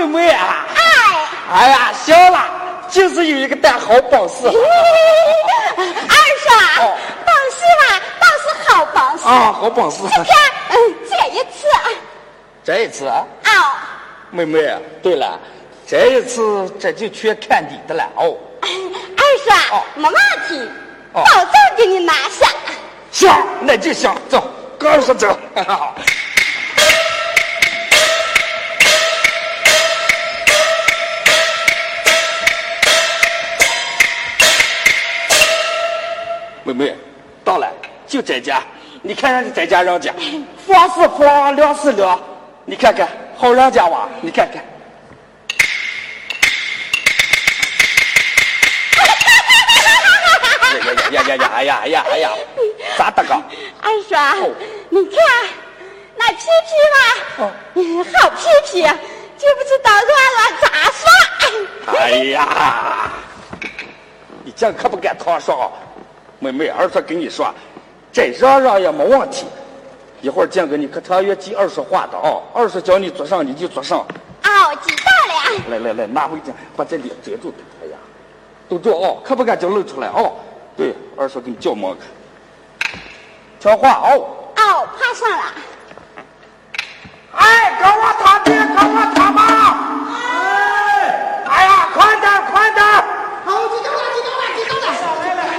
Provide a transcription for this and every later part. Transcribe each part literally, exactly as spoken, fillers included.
妹妹啊！ 哎， 哎呀，行了，就是有一个蛋好帮事。 二叔， 哦帮事吧，倒是好帮事啊，好帮事。 这天，嗯，这一次， 这一次啊， 哦， 妹妹，对了，这一次这就全看你的了哦。 二叔， 哦没问题， 哦保证给你拿下。 行，那就行，走，跟二叔走。妹妹，到了，就这家，你看看这家人家，房是房，粮是粮，你看看，好人家哇，你看看。呀呀呀呀呀呀呀哎呀！咋的个？ 二叔，你看那皮皮吧， 哦好皮皮，就不知道乱了咋说。 哎呀，你这可不敢唐说。妹妹，二叔跟你说，这让让也没问题。一会儿见个你可特约记二叔话的哦，二叔叫你做上你就做上。 哦，知道了。 来来来，拿回去，把这脸遮住。哎呀，都住哦，可不敢就露出来哦。对，二叔给你叫么个，听话哦。 哦，爬上了。 哎，给我擦地，给我擦吧！哎，哎呀，快点，快点！ 好，知道了，知道了，知道了。来来来，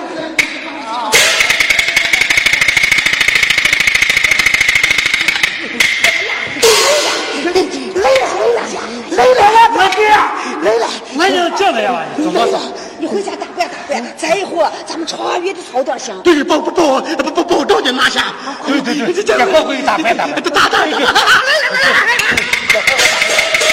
来来了，老弟， 来了， 俺就这个呀，怎么说？ 你回家打怪打怪，再一会儿咱们穿越的操点响。 对，保不保不不保证的拿下。对对对，这这回回打牌打牌，打打一个。来来来来。